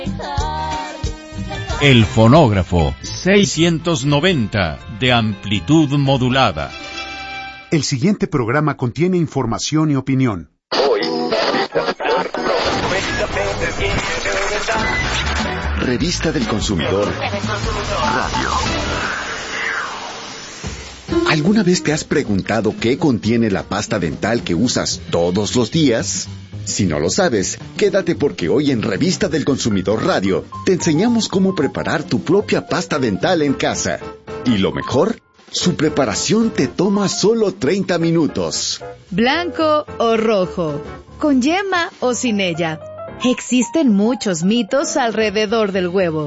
El fonógrafo 690 de amplitud modulada. El siguiente programa contiene información y opinión. Revista del Consumidor Radio. ¿Alguna vez te has preguntado qué contiene la pasta dental que usas todos los días? Si no lo sabes, quédate porque hoy en Revista del Consumidor Radio te enseñamos cómo preparar tu propia pasta dental en casa. Y lo mejor, su preparación te toma solo 30 minutos. Blanco o rojo, con yema o sin ella. Existen muchos mitos alrededor del huevo.